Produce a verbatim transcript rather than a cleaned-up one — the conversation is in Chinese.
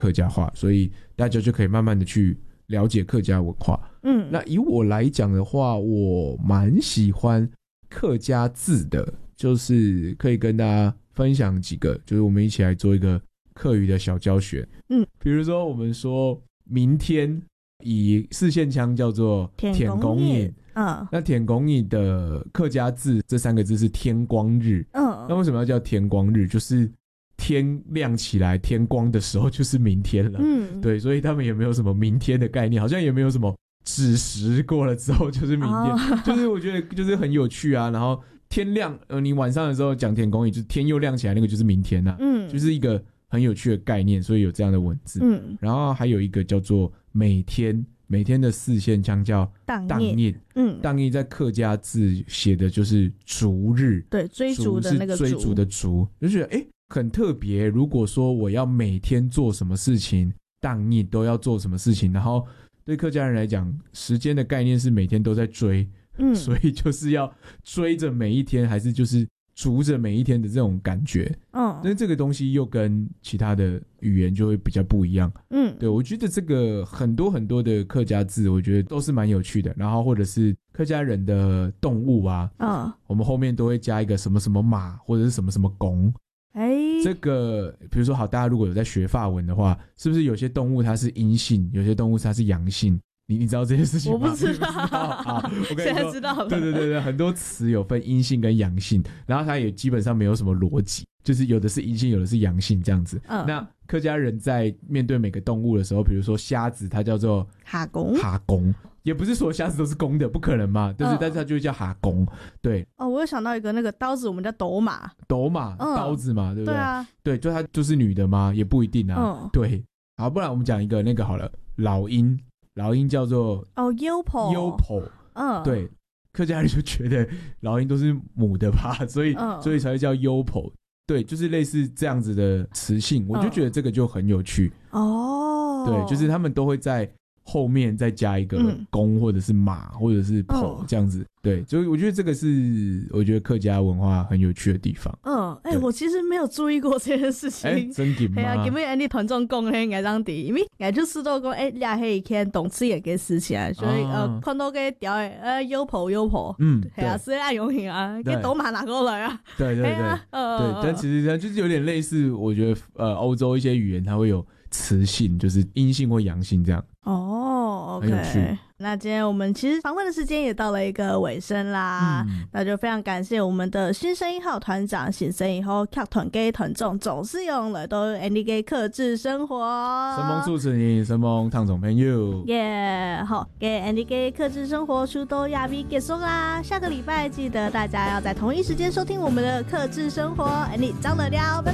客家话，所以大家就可以慢慢的去了解客家文化。嗯，那以我来讲的话，我蛮喜欢客家字的，就是可以跟大家分享几个，就是我们一起来做一个客语的小教学。嗯，比如说我们说明天，以四线腔叫做天公日，嗯，那天公日的客家字这三个字是天光日。嗯，那为什么要叫天光日？就是天亮起来天光的时候就是明天了。嗯，对，所以他们也没有什么明天的概念，好像也没有什么子时过了之后就是明天。哦，就是我觉得就是很有趣啊。然后天亮，呃，你晚上的时候讲天公日，就是天又亮起来，那个就是明天啊。嗯，就是一个很有趣的概念，所以有这样的文字。嗯，然后还有一个叫做每天，每天的四线腔叫当夜。嗯，当夜在客家字写的就是逐日，对，追逐的那个逐，追逐的逐，就觉得哎很特别。如果说我要每天做什么事情，当夜都要做什么事情，然后对客家人来讲，时间的概念是每天都在追。嗯，所以就是要追着每一天，还是就是逐着每一天的这种感觉。嗯，但是这个东西又跟其他的语言就会比较不一样。嗯，对，我觉得这个很多很多的客家字，我觉得都是蛮有趣的。然后或者是客家人的动物啊，嗯，我们后面都会加一个什么什么马，或者是什么什么公。哎，这个比如说好，大家如果有在学法文的话，是不是有些动物它是阴性，有些动物它是阳性？你你知道这些事情吗？我不知道。好，我跟你说，现在知道了。对对对对，很多词有分阴性跟阳性，然后它也基本上没有什么逻辑，就是有的是阴性，有的是阳性这样子。嗯，那客家人在面对每个动物的时候，比如说虾子，它叫做哈公，哈公，也不是所有虾子都是公的，不可能嘛，对不对？嗯，但是它就会叫哈公。对。哦，我有想到一个那个刀子，我们叫斗马，斗马，嗯，刀子嘛，对不对？对啊，对，就它就是女的吗？也不一定啊。嗯，对。好，不然我们讲一个那个好了，老鹰。老鹰叫做哦优婆，优婆，嗯，对，客家人就觉得老鹰都是母的吧，所以、嗯、所以才会叫优婆，对，就是类似这样子的词性，我就觉得这个就很有趣哦，对，就是他们都会在后面再加一个公或者是马或者是婆这样子，嗯，对，所以我觉得这个是我觉得客家文化很有趣的地方。嗯，哎、欸，我其实没有注意过这件事情。哎、欸，真的吗？对啊，因为你团众讲嘿，爱当地，因为爱就知道讲，哎、欸，俩嘿看动词也给死起来，所以、啊、呃，看到个调诶，呃，优婆优婆，嗯，系啊，是爱用型啊，给斗马拿过来啊。对对对，啊呃、对，但其实它就是有点类似，我觉得呃，欧洲一些语言它会有词性，就是阴性或阳性这样。哦 ，OK， 很有趣。那今天我们其实访问的时间也到了一个尾声啦，嗯，那就非常感谢我们的新声音号团长新声音号客团给团众总是用了都 Andy 给客制生活，神梦主持人神梦汤总朋友耶， yeah, 好，给 Andy 给客制生活书都亚比结束啦，下个礼拜记得大家要在同一时间收听我们的客制生活 Andy 张得了。